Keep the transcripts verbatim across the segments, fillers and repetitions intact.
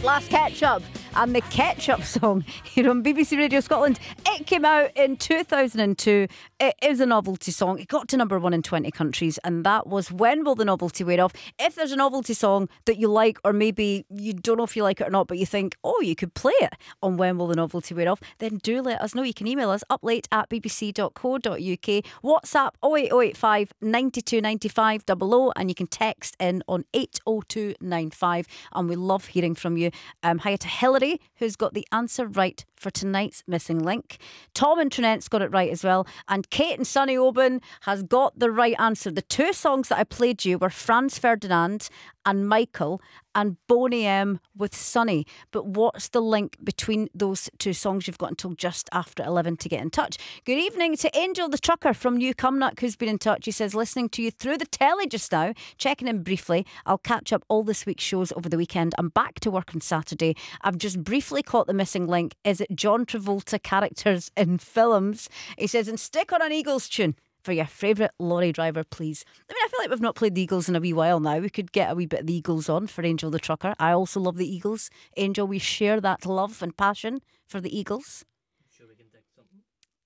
Last Ketchup and the Ketchup song here on B B C Radio Scotland. It came out in two thousand two. It is a novelty song. It got to number one in twenty countries, and that was When Will the Novelty Wear Off? If there's a novelty song that you like, or maybe you don't know if you like it or not, but you think, oh, you could play it on When Will the Novelty Wear Off, then do let us know. You can email us uplate at bbc dot co dot uk, WhatsApp oh eight oh eight five nine two nine five double oh, and you can text in on eight oh two nine five, and we love hearing from you. Um, hi to Hilary, who's got the answer right for tonight's missing link. Tom and Trinent's got it right as well, and Kate and Sonny Oban has got the right answer. The two songs that I played you were Franz Ferdinand and Michael, and Boney M with Sonny. But what's the link between those two songs? You've got until just after eleven to get in touch. Good evening to Angel the Trucker from New Cumnock, who's been in touch. He says, listening to you through the telly just now, checking in briefly. I'll catch up all this week's shows over the weekend. I'm back to work on Saturday. I've just briefly caught the missing link. Is it John Travolta characters in films? He says, and stick on an Eagles tune for your favourite lorry driver, please. I mean, I feel like we've not played the Eagles in a wee while now. We could get a wee bit of the Eagles on for Angel the Trucker. I also love the Eagles. Angel, we share that love and passion for the Eagles. Sure we can dig something?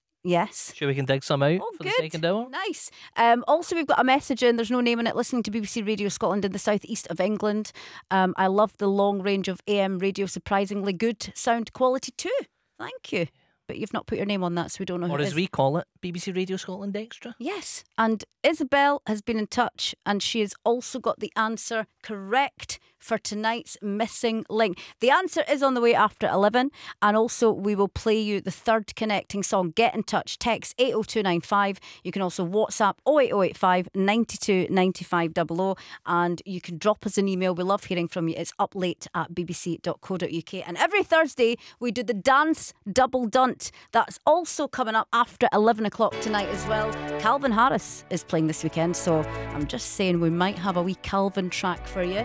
Yes. Sure we can dig some out Oh, for good. the second hour? Nice. Um, also, we've got a message in. There's no name in it. Listening to B B C Radio Scotland in the southeast of England. Um, I love the long range of A M radio. Surprisingly good sound quality too. Thank you. But you've not put your name on that, so we don't know who Or it as is. we call it, B B C Radio Scotland Extra. Yes, and Isabel has been in touch, and she has also got the answer correct for tonight's missing link. The answer is on the way after eleven, and also we will play you the third connecting song. Get in touch, text eight oh two nine five. You can also WhatsApp oh eight oh eight five nine two nine five double oh, and you can drop us an email. We love hearing from you. It's uplate at bbc dot co dot uk, and every Thursday we do the Dance Double Dunt. That's also coming up after eleven o'clock tonight as well. Calvin Harris is playing this weekend, so I'm just saying we might have a wee Calvin track for you.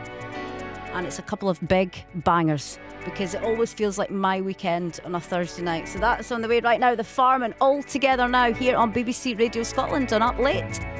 And it's a couple of big bangers, because it always feels like my weekend on a Thursday night. So that's on the way right now. The Farm and All Together now here on B B C Radio Scotland on Up Late.